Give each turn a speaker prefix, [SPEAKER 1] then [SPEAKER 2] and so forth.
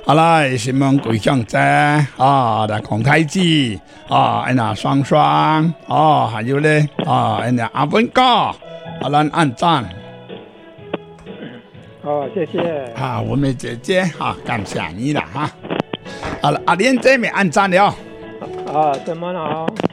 [SPEAKER 1] 好啦，新闻鬼向仔啊，那孔太子啊，那双双啊，还有咧啊，那阿文哥，好啦，按赞。
[SPEAKER 2] 好，谢谢。
[SPEAKER 1] 啊，我们姐姐啊，感谢你了哈。好了，阿莲姐没按赞了。
[SPEAKER 2] 啊，怎么了？